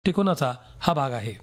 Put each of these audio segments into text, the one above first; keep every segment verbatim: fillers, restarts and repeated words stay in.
टिकोनाचा हा भाग आहे.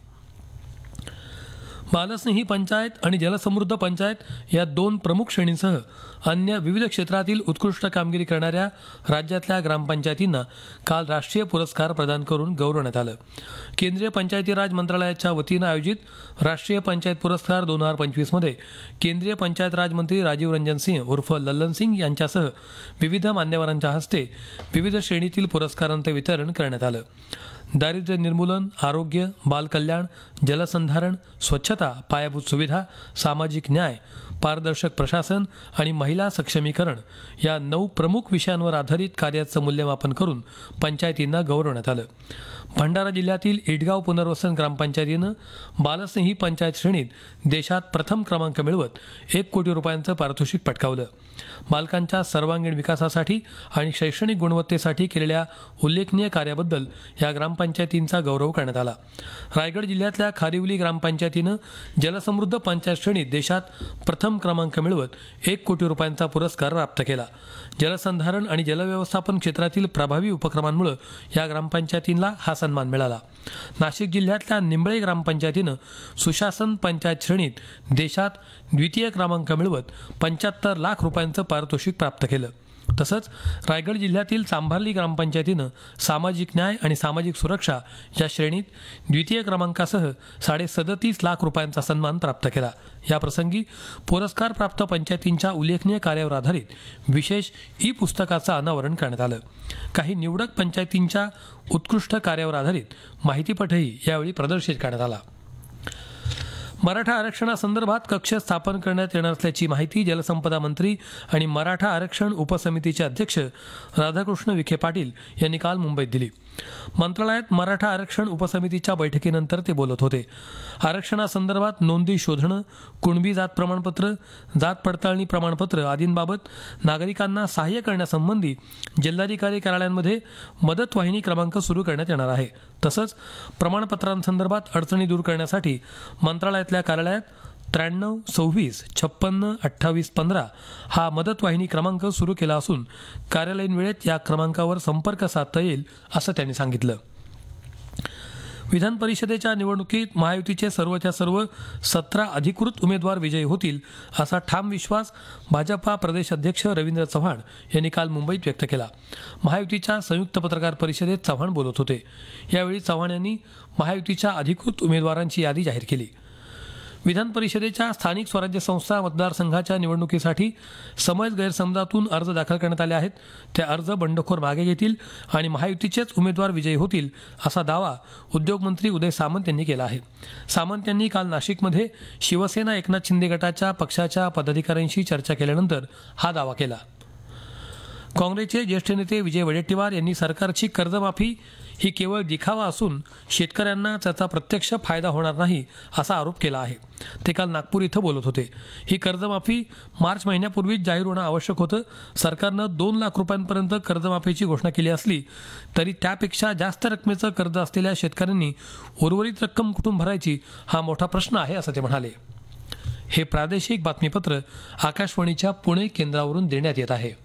बालस्नेही पंचायत आणि जलसमृद्ध पंचायत या दोन प्रमुख श्रेणींसह अन्य विविध क्षेत्रातील उत्कृष्ट कामगिरी करणाऱ्या राज्यातल्या ग्रामपंचायतींना काल राष्ट्रीय पुरस्कार प्रदान करून गौरवण्यात आलं. केंद्रीय पंचायती राज मंत्रालयाच्या वतीनं आयोजित राष्ट्रीय पंचायत पुरस्कार दोन हजार पंचवीसमध्ये केंद्रीय पंचायत राज मंत्री राजीव रंजन सिंह उर्फ लल्लन सिंग यांच्यासह विविध मान्यवरांच्या हस्ते विविध श्रेणीतील पुरस्कारांचं वितरण करण्यात आलं. दारिद्र्य निर्मूलन, आरोग्य, बालकल्याण, जलसंधारण, स्वच्छता, पायाभूत सुविधा, सामाजिक न्याय, पारदर्शक प्रशासन आणि महिला सक्षमीकरण या नऊ प्रमुख विषयांवर आधारित कार्याचं मूल्यमापन करून पंचायतींना गौरवण्यात आलं. भंडारा जिल्ह्यातील इटगाव पुनर्वसन ग्रामपंचायतीनं बालस्नेही पंचायत श्रेणीत देशात प्रथम क्रमांक मिळवत एक कोटी रुपयांचं पारितोषिक पटकावलं. बालकांच्या सर्वांगीण विकासासाठी आणि शैक्षणिक गुणवत्तेसाठी केलेल्या उल्लेखनीय कार्याबद्दल या ग्रामपंचायतींचा गौरव करण्यात आला. रायगड जिल्ह्यातल्या खारिवली ग्रामपंचायतीनं जलसमृद्ध पंचायत श्रेणीत देशात प्रथम क्रमांक मिळवत एक कोटी रुपयांचा पुरस्कार प्राप्त केला. जलसंधारण आणि जलव्यवस्थापन क्षेत्रातील प्रभावी उपक्रमांमुळे या ग्रामपंचायतींना हा सन्मान मिळाला. नाशिक जिल्ह्यातल्या निंबळे ग्रामपंचायतीनं सुशासन पंचायत श्रेणीत देशात द्वितीय क्रमांक मिळवत पंच्याहत्तर लाख रुपयांचं पारितोषिक प्राप्त केलं. तसंच रायगड जिल्ह्यातील चांभारली ग्रामपंचायतीनं सामाजिक न्याय आणि सामाजिक सुरक्षा या श्रेणीत द्वितीय क्रमांकासह साडे सदतीस लाख रुपयांचा सन्मान प्राप्त केला. या प्रसंगी पुरस्कार प्राप्त पंचायतींच्या उल्लेखनीय कार्यावर आधारित विशेष ई पुस्तकाचं अनावरण करण्यात आलं. काही निवडक पंचायतींच्या उत्कृष्ट कार्यावर आधारित माहितीपटही यावेळी प्रदर्शित करण्यात आला. मराठा आरक्षणासंदर्भात कक्ष स्थापन करण्यात येणार असल्याची माहिती जलसंपदा मंत्री आणि मराठा आरक्षण उपसमितीचे अध्यक्ष राधाकृष्ण विखे पाटील यांनी काल मुंबईत दिली. मंत्रालयात मराठा आरक्षण उपसमितीच्या बैठकीनंतर ते बोलत होते. आरक्षणासंदर्भात नोंदी शोधणं, कुणबी जात प्रमाणपत्र, जात पडताळणी प्रमाणपत्र आदींबाबत नागरिकांना सहाय्य करण्यासंबंधी जिल्हाधिकारी कार्यालयांमध्ये मदत वाहिनी क्रमांक सुरू करण्यात येणार आहे. तसंच प्रमाणपत्रांसंदर्भात अडचणी दूर करण्यासाठी मंत्रालयातल्या कार्यालयात त्र्याण्णव सव्वीस छप्पन्न अठ्ठावीस पंधरा हा मदत वाहिनी क्रमांक सुरू केला असून कार्यालयीन वेळेत या क्रमांकावर संपर्क साधता येईल असं त्यांनी सांगितलं. विधान परिषदेच्या निवडणुकीत महायुतीचे सर्वच्या सर्व सतरा अधिकृत उमेदवार विजयी होतील असा ठाम विश्वास भाजपा प्रदेश अध्यक्ष रवींद्र चव्हाण यांनी काल मुंबईत व्यक्त केला. महायुतीच्या संयुक्त पत्रकार परिषदेत चव्हाण बोलत होते. यावेळी चव्हाण यांनी महायुतीच्या अधिकृत उमेदवारांची यादी जाहीर केली. विधान परिषदेच्या स्थानिक स्वराज्य संस्था मतदारसंघाच्या निवडणुकीसाठी समज गैरसमजातून अर्ज दाखल करण्यात आले आहेत. ते अर्ज बंडखोर मागे घेतील आणि महायुतीचेच उमेदवार विजयी होतील असा दावा उद्योगमंत्री उदय सामंत यांनी केला आहे. सामंत यांनी काल नाशिकमध्ये शिवसेना एकनाथ शिंदे गटाच्या पक्षाच्या पदाधिकाऱ्यांशी चर्चा केल्यानंतर हा दावा केला. काँग्रेसचे ज्येष्ठ नेते विजय वडेट्टीवार यांनी सरकारची कर्जमाफी ही केवळ दिखावा असून शेतकऱ्यांना त्याचा प्रत्यक्ष फायदा होणार नाही असा आरोप केला आहे. ते काल नागपूर इथं बोलत होते. ही कर्जमाफी मार्च महिन्यापूर्वीच जाहीर होणं आवश्यक होतं. सरकारनं दोन लाख रुपयांपर्यंत कर्जमाफीची घोषणा केली असली तरी त्यापेक्षा जास्त रकमेचं कर्ज असलेल्या शेतकऱ्यांनी उर्वरित रक्कम कुठून भरायची हा मोठा प्रश्न आहे असं ते म्हणाले. हे प्रादेशिक बातमीपत्र आकाशवाणीच्या पुणे केंद्रावरून देण्यात येत आहे.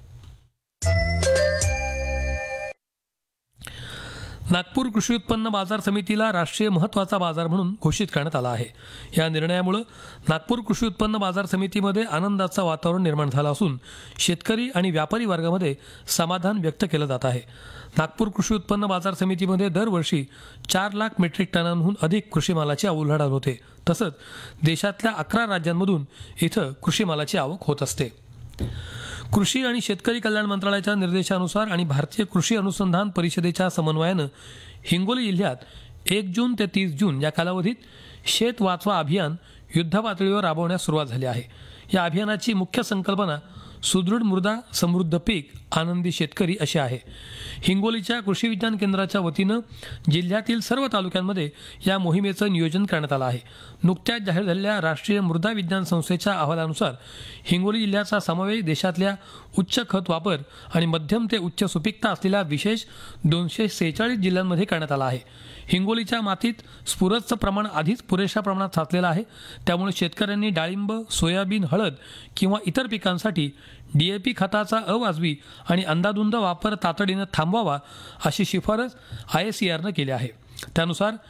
नागपूर कृषी उत्पन्न बाजार समितीला राष्ट्रीय महत्त्वाचा बाजार म्हणून घोषित करण्यात आला आहे. या निर्णयामुळे नागपूर कृषी उत्पन्न बाजार समितीमध्ये आनंदाचं वातावरण निर्माण झालं असून शेतकरी आणि व्यापारी वर्गामध्ये समाधान व्यक्त केलं जात आहे. नागपूर कृषी उत्पन्न बाजार समितीमध्ये दरवर्षी चार लाख मेट्रिक टनांहून अधिक कृषी मालाची उलाढाल होते. तसंच देशातल्या अकरा राज्यांमधून इथं कृषी मालाची आवक होत असते. कृषी आणि शेतकरी कल्याण मंत्रालयाच्या निर्देशानुसार आणि भारतीय कृषी अनुसंधान परिषदेच्या समन्वयानं हिंगोली जिल्ह्यात एक जून ते तीस जून या कालावधीत शेत वाचवा अभियान युद्धपातळीवर राबवण्यास सुरुवात झाली आहे. या अभियानाची मुख्य संकल्पना सुदृढ मृदा समृद्ध पीक आनंदी शेतकरी अशी आहे. हिंगोलीच्या कृषी विज्ञान केंद्राच्या वतीनं जिल्ह्यातील सर्व तालुक्यांमध्ये या मोहिमेचं नियोजन करण्यात आलं आहे. नुकत्याच जाहीर झालेल्या राष्ट्रीय मृदा विज्ञान संस्थेच्या अहवालानुसार हिंगोली जिल्ह्याचा समावेश देशातल्या उच्च खत वापर आणि मध्यम ते उच्च सुपीकता असलेल्या विशेष दोनशे सेहेचाळीस जिल्ह्यांमध्ये करण्यात आला आहे. हिंगोलीच्या मातीत स्फुरदचं प्रमाण आधीच पुरेशा प्रमाणात साचलेलं आहे. त्यामुळे शेतकऱ्यांनी डाळिंब, सोयाबीन, हळद किंवा इतर पिकांसाठी डीएपी खताचा अवाजवी आणि अंदाधुंद वापर तातडीनं थांबवावा अशी शिफारस आय एस ई आरनं केली आहे. त्यानुसार